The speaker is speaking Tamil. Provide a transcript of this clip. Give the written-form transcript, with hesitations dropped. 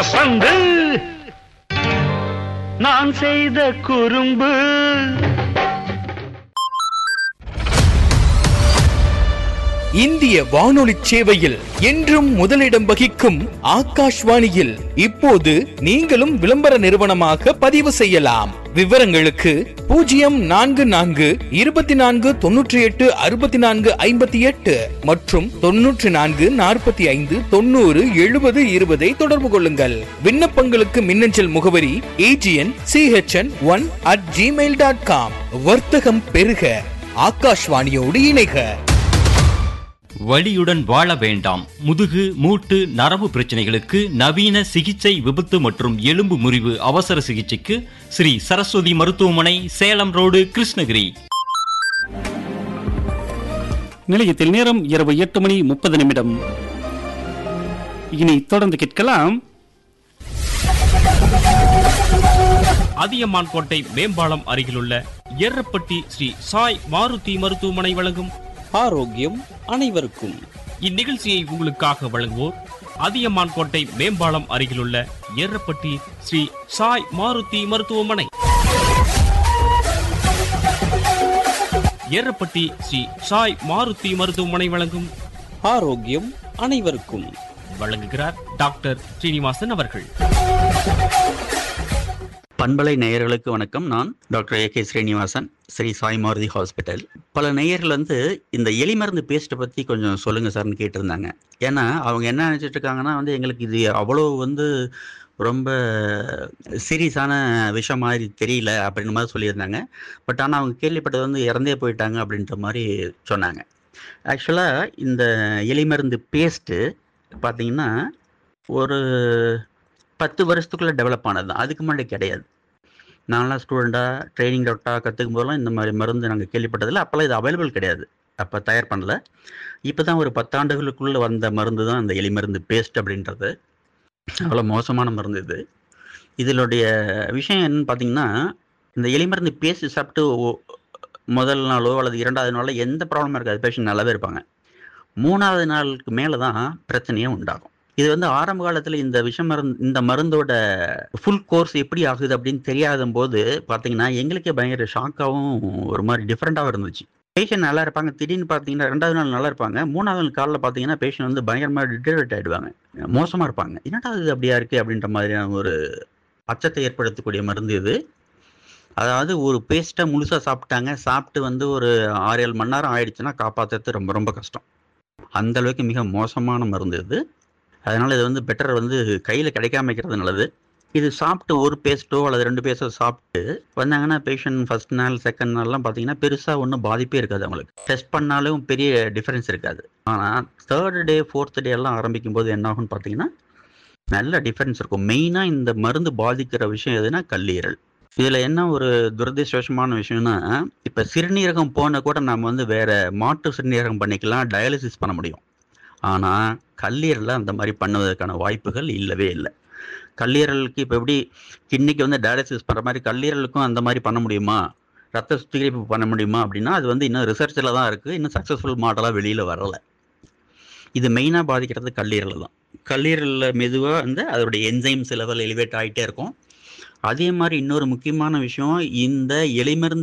பந்து நான் செய்த குறும்பு. இந்திய வானொலி சேவையில் என்றும் முதலிடம் வகிக்கும் ஆகாஷ்வாணியில் இப்போது நீங்களும் விளம்பர நிறுவனமாக பதிவு செய்யலாம். விவரங்களுக்கு 0424286458 மற்றும் 9445907020 தொடர்பு கொள்ளுங்கள். விண்ணப்பங்களுக்கு மின்னஞ்சல் முகவரி agn.chn1@gmail.com. வர்த்தகம் பெருக, ஆகாஷ்வாணியோடு இணைக. வலியுடன் வாழ வேண்டாம். முதுகு, மூட்டு, நரம்பு பிரச்சனைகளுக்கு நவீன சிகிச்சை, விபத்து மற்றும் எலும்பு முறிவு அவசர சிகிச்சைக்கு ஸ்ரீ சரஸ்வதி மருத்துவமனை, சேலம் ரோடு, கிருஷ்ணகிரி. நிலையத்தில் நேரம் இரவு 8:30. இனி தொடர்ந்து கேட்கலாம். அதியமான் கோட்டை மேம்பாலம் அருகிலுள்ள எர்ரப்பட்டி ஸ்ரீ சாய் மாருதி மருத்துவமனை வழங்கும் ஆரோக்கியம் அனைவருக்கும். இந்நிகழ்ச்சியை உங்களுக்காக வழங்குவோர் அதியமான் கோட்டை மேம்பாலம் அருகிலுள்ள எர்ரப்பட்டி ஸ்ரீ சாய் மாருதி மருத்துவமனை. எர்ரப்பட்டி ஸ்ரீ சாய் மாருதி மருத்துவமனை வழங்கும் ஆரோக்கியம் அனைவருக்கும். வழங்குகிறார் டாக்டர் ஸ்ரீனிவாசன் அவர்கள். பண்பலை நேயர்களுக்கு வணக்கம். நான் doctor AK. Srinivasan, Sri Sai Maruti hospital. பல நேயர்கள் இந்த எலி மருந்து பேஸ்ட்டை பற்றி கொஞ்சம் சொல்லுங்கள் சார்னு கேட்டிருந்தாங்க. ஏன்னா அவங்க என்ன நினச்சிட்டு இருக்காங்கன்னா எங்களுக்கு இது அவ்வளோ ரொம்ப சீரியஸான விஷயம் மாதிரி தெரியல அப்படின்ற மாதிரி சொல்லியிருந்தாங்க. பட் ஆனால் அவங்க கேள்விப்பட்டது இறந்தே போயிட்டாங்க அப்படின்ற மாதிரி சொன்னாங்க. ஆக்சுவலாக இந்த எலி மருந்து பேஸ்ட்டு பார்த்திங்கன்னா ஒரு 10 வருஷத்துக்குள்ளே டெவலப் ஆனது தான், அதுக்கு முன்னாடி கிடையாது. நான்லாம் ஸ்டூடெண்ட்டாக ட்ரைனிங் டாக்டராக கற்றுக்கும் போதெல்லாம் இந்த மாதிரி மருந்து நாங்கள் கேள்விப்பட்டதில்லை. அப்போல்லாம் இது அவைலபிள் கிடையாது, அப்போ தயார் பண்ணல. இப்போ தான் ஒரு 10 ஆண்டுகளுக்குள்ளே வந்த மருந்து தான் இந்த எலி மருந்து பேஸ்ட் அப்படின்றது. அவ்வளோ மோசமான மருந்து இது. இதனுடைய விஷயம் என்னன்னு பார்த்தீங்கன்னா, இந்த எலி மருந்து பேஸ்ட் சாப்பிட்டு முதல் நாளோ அல்லது 2வது நாளோ எந்த ப்ராப்ளமும் இருக்காது, பேஷண்ட் நல்லாவே இருப்பாங்க. 3வது நாளுக்கு மேலே தான் பிரச்சனையே உண்டாகும். இது ஆரம்ப காலத்தில் இந்த மருந்தோட ஃபுல் கோர்ஸ் எப்படி ஆகுது அப்படின்னு தெரியாத போது பார்த்தீங்கன்னா எங்களுக்கே பயங்கர ஷாக்காகவும் ஒரு மாதிரி டிஃப்ரெண்ட்டாகவும் இருந்துச்சு. பேஷண்ட் நல்லா இருப்பாங்க, திடீர்னு பார்த்தீங்கன்னா 2வது நாள் நல்லா இருப்பாங்க, 3வது நாள் காலையில் பார்த்தீங்கன்னா பேஷண்ட் பயங்கரமாக டிட்டரேட் ஆகிடுவாங்க, மோசமாக இருப்பாங்க. என்னடா இது அப்படியா இருக்குது அப்படின்ற மாதிரியான ஒரு அச்சத்தை ஏற்படுத்தக்கூடிய மருந்து இது. அதாவது ஒரு பேஸ்ட்டை முழுசாக சாப்பிட்டு ஒரு 6-7 மணி நேரம் ஆயிடுச்சுன்னா காப்பாற்றுறது ரொம்ப ரொம்ப கஷ்டம். அந்த அளவுக்கு மிக மோசமான மருந்து இது. அதனால் இது பெட்டர் கையில் கிடைக்காம வைக்கிறது நல்லது. இது சாப்பிட்டு ஒரு பேஸ்ட்டோ அல்லது 2 பேஸ்ட்டோ சாப்பிட்டு வந்தாங்கன்னா பேஷண்ட் ஃபர்ஸ்ட் நாள் செகண்ட் நாள்லாம் பார்த்தீங்கன்னா பெருசாக ஒன்றும் பாதிப்பே இருக்காது, அவங்களுக்கு டெஸ்ட் பண்ணாலும் பெரிய டிஃப்ரென்ஸ் இருக்காது. ஆனால் 3rd டே 4th டே எல்லாம் ஆரம்பிக்கும் போது என்ன ஆகும்னு பார்த்தீங்கன்னா நல்ல டிஃப்ரென்ஸ் இருக்கும். மெயினாக இந்த மருந்து பாதிக்கிற விஷயம் எதுனா கல்லீரல். இதில் என்ன ஒரு துரதிர்ஷ்டவசமான விஷயம்னா, இப்போ சிறுநீரகம் போன கூட நம்ம வேற மாற்று சிறுநீரகம் பண்ணிக்கலாம், டயாலிசிஸ் பண்ண முடியும். ஆனால் கல்லீரலில் அந்த மாதிரி பண்ணுவதற்கான வாய்ப்புகள் இல்லவே இல்லை. கல்லீரலுக்கு இப்போ எப்படி கிட்னிக்கு டயாலிசிஸ் பண்ணுற மாதிரி கல்லீரலுக்கும் அந்த மாதிரி பண்ண முடியுமா, ரத்த சுத்திகரிப்பு பண்ண முடியுமா அப்படின்னா அது இன்னும் ரிசர்ச்சில் தான் இருக்குது, இன்னும் சக்ஸஸ்ஃபுல் மாடலாக வெளியில் வரலை. இது மெயினாக பாதிக்கிறது கல்லீரல் தான். கல்லீரலில் மெதுவாக அதோடைய என்சைம்ஸ் லெவல் எலிவேட் ஆகிட்டே இருக்கும். அதே மாதிரி இன்னொரு முக்கியமான விஷயம், இந்த எலிமருந்து